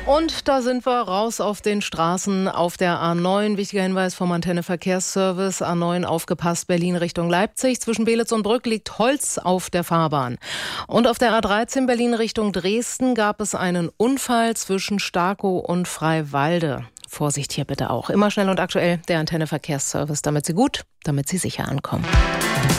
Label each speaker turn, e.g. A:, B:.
A: Und da sind wir raus auf den Straßen auf der A9. Wichtiger Hinweis vom Antenne Verkehrsservice. A9 aufgepasst, Berlin Richtung Leipzig. Zwischen Belitz und Brück liegt Holz auf der Fahrbahn. Und auf der A13 Berlin Richtung Dresden gab es einen Unfall zwischen Starkow und Freiwalde. Vorsicht hier bitte auch. Immer schnell und aktuell der Antenne Verkehrsservice, damit Sie sicher ankommen.